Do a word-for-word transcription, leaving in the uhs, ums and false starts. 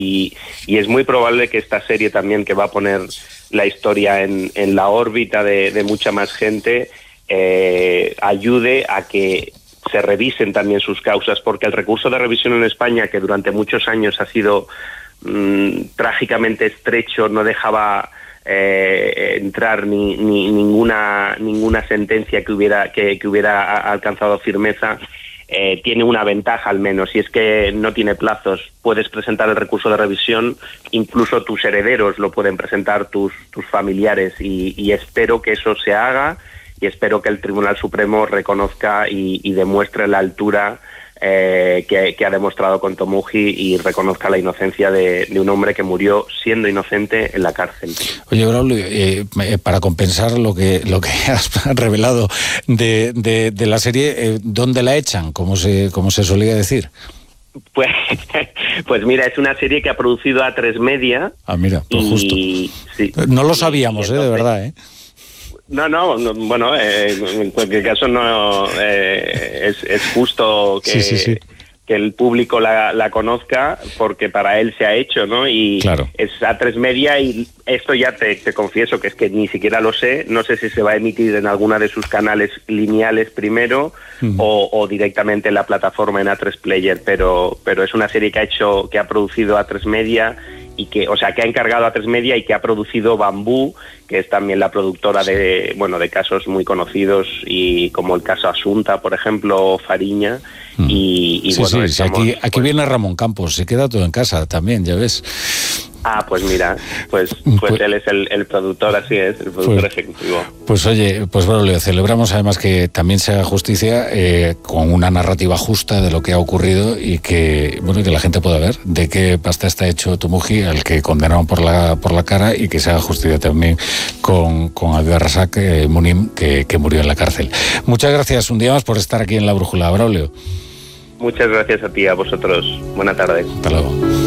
y, y es muy probable que esta serie también, que va a poner la historia en, en la órbita de, de mucha más gente, eh, ayude a que se revisen también sus causas, porque el recurso de revisión en España, que durante muchos años ha sido mmm, trágicamente estrecho, no dejaba eh, entrar ni, ni ninguna ninguna sentencia que hubiera que, que hubiera alcanzado firmeza, eh, tiene una ventaja al menos, y es que no tiene plazos. Puedes presentar el recurso de revisión, incluso tus herederos lo pueden presentar, tus, tus familiares, y, y espero que eso se haga. Y espero que el Tribunal Supremo reconozca y, y demuestre la altura eh, que, que ha demostrado con Tomuji, y reconozca la inocencia de, de un hombre que murió siendo inocente en la cárcel. Oye, Braulio, eh, para compensar lo que lo que has revelado de, de, de la serie, eh, ¿dónde la echan? Como se, como se solía decir. Pues, pues mira, es una serie que ha producido A tres Media. Ah, mira, pues justo. Y, sí, no lo sabíamos, y, y entonces, eh, de verdad, ¿eh? No, no, no bueno, eh, en cualquier caso no eh, es, es justo que, sí, sí, sí. que el público la, la conozca, porque para él se ha hecho, ¿no? Y claro. Es A tres Media, y esto ya te, te confieso que es que ni siquiera lo sé. No sé si se va a emitir en alguna de sus canales lineales primero uh-huh. o, o directamente en la plataforma en A tres Player, pero pero es una serie que ha hecho, que ha producido A tres Media, y que, o sea, que ha encargado A tres Media y que ha producido Bambú, que es también la productora sí. de, bueno, de casos muy conocidos, y como el caso Asunta, por ejemplo, o Fariña, mm. y, y sí, bueno, sí, estamos, aquí, aquí pues, viene Ramón Campos, se queda todo en casa también, ya ves. Ah, pues mira, pues pues, pues él es el, el productor, así es, el productor pues, ejecutivo. Pues oye, pues bueno, le celebramos además que también se haga justicia eh, con una narrativa justa de lo que ha ocurrido, y que bueno, que la gente pueda ver de qué pasta está hecho Tomuji, al que condenaron por la por la cara, y que se haga justicia también con, con Abdelrazak eh, Munim, que, que murió en la cárcel. Muchas gracias un día más por estar aquí en La Brújula, Braulio. Muchas gracias a ti, a vosotros. Buena tarde. Hasta luego.